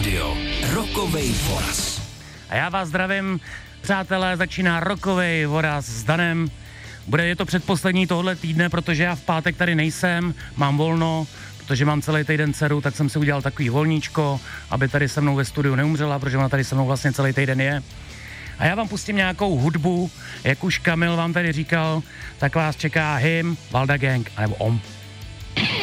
rádio Rokovej Voraz. A já vás zdravím, přátelé, začíná Rokovej Voraz s Danem. Je to předposlední tohle týdne, protože já v pátek tady nejsem, mám volno, protože mám celý týden dceru, tak jsem si udělal takový volníčko, aby tady se mnou ve studiu neumřela, protože ona tady se mnou vlastně celý týden je. A já vám pustím nějakou hudbu, jak už Kamil vám tady říkal, tak vás čeká hym, Valda Gang, nebo